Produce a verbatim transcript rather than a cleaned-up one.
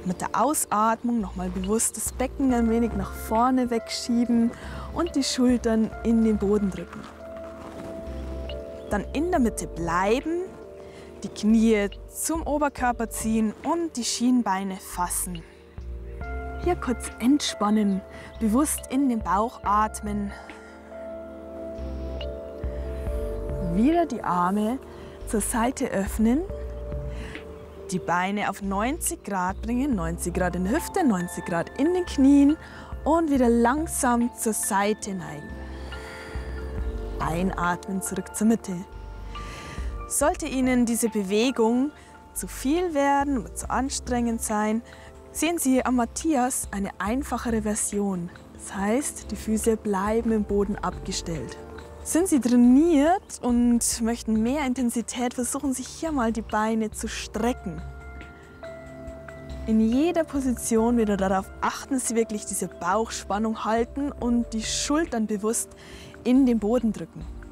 Mit der Ausatmung nochmal bewusst das Becken ein wenig nach vorne wegschieben und die Schultern in den Boden drücken. Dann in der Mitte bleiben, die Knie zum Oberkörper ziehen und die Schienbeine fassen. Hier kurz entspannen, bewusst in den Bauch atmen. Wieder die Arme zur Seite öffnen. Die Beine auf neunzig Grad bringen, neunzig Grad in der Hüfte, neunzig Grad in den Knien und wieder langsam zur Seite neigen. Einatmen, zurück zur Mitte. Sollte Ihnen diese Bewegung zu viel werden oder zu anstrengend sein, sehen Sie am Matthias eine einfachere Version. Das heißt, die Füße bleiben im Boden abgestellt. Sind Sie trainiert und möchten mehr Intensität, versuchen Sie hier mal die Beine zu strecken. In jeder Position wieder darauf achten, dass Sie wirklich diese Bauchspannung halten und die Schultern bewusst in den Boden drücken.